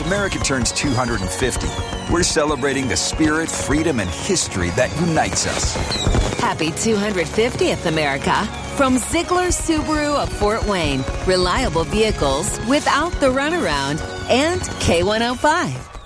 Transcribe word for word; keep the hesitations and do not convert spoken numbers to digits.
America turns two hundred fifty, we're celebrating the spirit, freedom, and history that unites us. Happy two hundred fiftieth, America. From Ziegler Subaru of Fort Wayne. Reliable vehicles without the runaround. And K one oh five.